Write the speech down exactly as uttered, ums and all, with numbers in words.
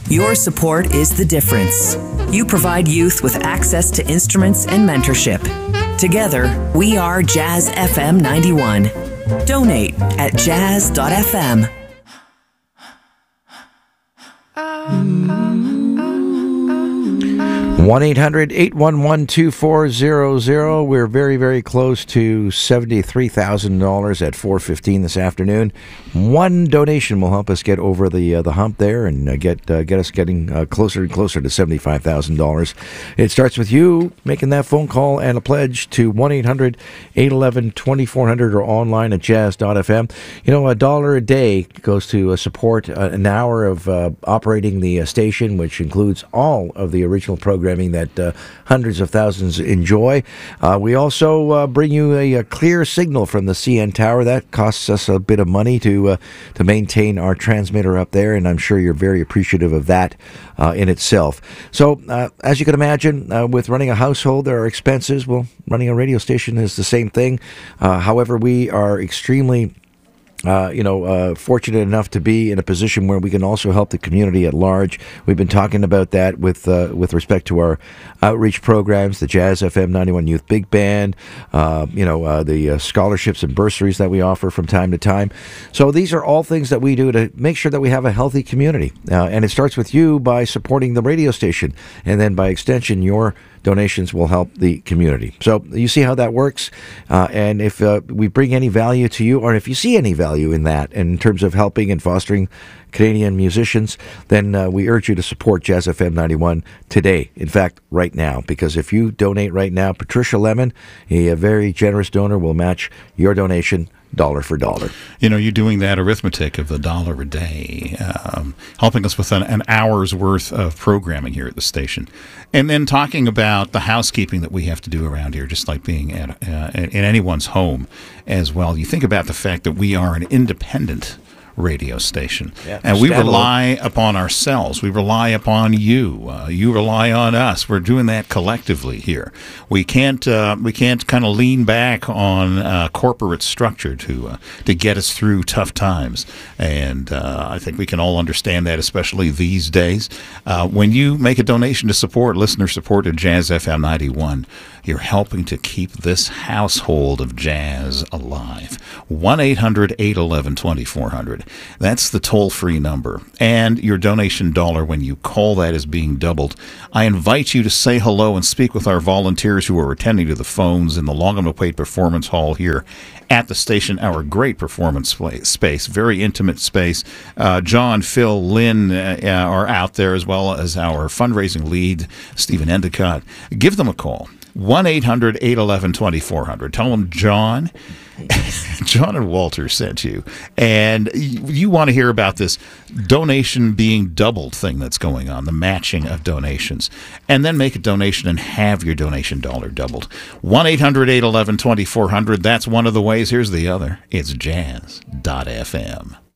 Your support is the difference. You provide youth with access to instruments and mentorship. Together, we are Jazz F M ninety-one. Donate at jazz dot f m. one eight hundred, eight one one, two four zero zero. We're very, very close to seventy-three thousand dollars at four fifteen this afternoon. One donation will help us get over the uh, the hump there and uh, get uh, get us getting uh, closer and closer to seventy-five thousand dollars. It starts with you making that phone call and a pledge to one eight hundred, eight one one, two four zero zero or online at jazz dot f m. You know, a dollar a day goes to uh, support uh, an hour of uh, operating the uh, station, which includes all of the original programming that uh, hundreds of thousands enjoy. Uh, we also uh, bring you a, a clear signal from the C N Tower. That costs us a bit of money to uh, to maintain our transmitter up there, and I'm sure you're very appreciative of that uh, in itself. So, uh, as you can imagine, uh, with running a household, there are expenses. Well, running a radio station is the same thing. Uh, however, we are extremely Uh, you know, uh, fortunate enough to be in a position where we can also help the community at large. We've been talking about that with uh, with respect to our outreach programs, the Jazz F M ninety-one Youth Big Band, uh, you know, uh, the uh, scholarships and bursaries that we offer from time to time. So these are all things that we do to make sure that we have a healthy community. Uh, and it starts with you by supporting the radio station, and then by extension, your donations will help the community. So you see how that works, uh, and if uh, we bring any value to you, or if you see any value in that in terms of helping and fostering Canadian musicians, then uh, we urge you to support Jazz F M ninety-one today. In fact, right now, because if you donate right now, Patricia Lemon, a, a very generous donor, will match your donation dollar for dollar. You know, you're doing that arithmetic of the dollar a day, um, helping us with an, an hour's worth of programming here at the station. And then talking about the housekeeping that we have to do around here, just like being at, uh, in anyone's home as well. You think about the fact that we are an independent radio station, yeah, and we rely upon ourselves. We rely upon you. Uh, you rely on us. We're doing that collectively here. We can't. Uh, we can't kind of lean back on uh, corporate structure to uh, to get us through tough times. And uh, I think we can all understand that, especially these days. Uh, when you make a donation to support listener support at Jazz F M ninety-one, you're helping to keep this household of jazz alive. one eight hundred, eight one one, two four zero zero. That's the toll-free number. And your donation dollar, when you call that, is being doubled. I invite you to say hello and speak with our volunteers who are attending to the phones in the Longham-McQuaid Performance Hall here at the station, our great performance space, very intimate space. Uh, John, Phil, Lynn uh, are out there, as well as our fundraising lead, Stephen Endicott. Give them a call. one eight hundred, eight one one, two four zero zero. Tell them John, John and Walter sent you. And you, you want to hear about this donation being doubled thing that's going on, the matching of donations. And then make a donation and have your donation dollar doubled. one eight hundred, eight one one, two four zero zero. That's one of the ways. Here's the other. It's jazz dot f m.